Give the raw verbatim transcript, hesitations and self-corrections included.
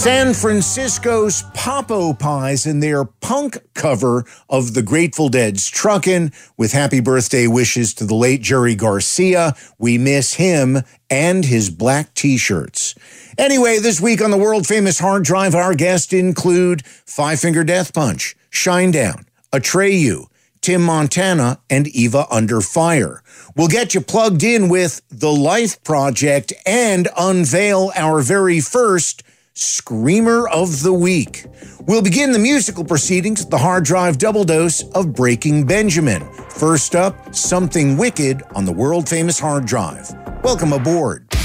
San Francisco's Popo Pies in their punk cover of the Grateful Dead's Truckin', with happy birthday wishes to the late Jerry Garcia. We miss him and his black t-shirts. Anyway, this week on the world-famous Hard Drive, our guests include Five Finger Death Punch, Shinedown, Atreyu, Tim Montana, and Eva Under Fire. We'll get you plugged in with The Life Project and unveil our very first Screamer of the Week. We'll begin the musical proceedings at the Hard Drive double dose of Breaking Benjamin. First up, Something Wicked on the world-famous Hard Drive. Welcome aboard.